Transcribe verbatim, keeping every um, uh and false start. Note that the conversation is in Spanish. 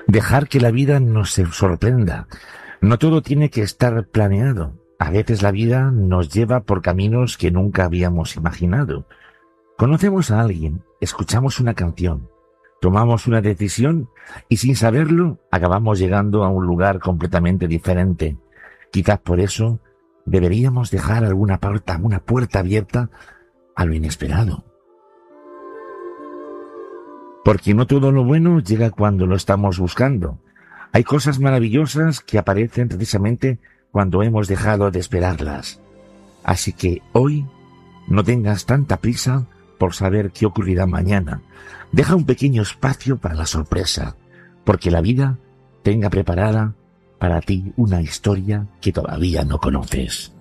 Dejar que la vida nos sorprenda. No todo tiene que estar planeado. A veces la vida nos lleva por caminos que nunca habíamos imaginado. Conocemos a alguien, escuchamos una canción, tomamos una decisión y sin saberlo acabamos llegando a un lugar completamente diferente. Quizás por eso deberíamos dejar alguna puerta, una puerta abierta a lo inesperado. Porque no todo lo bueno llega cuando lo estamos buscando. Hay cosas maravillosas que aparecen precisamente cuando hemos dejado de esperarlas. Así que hoy no tengas tanta prisa por saber qué ocurrirá mañana. Deja un pequeño espacio para la sorpresa, porque la vida tenga preparada para ti una historia que todavía no conoces.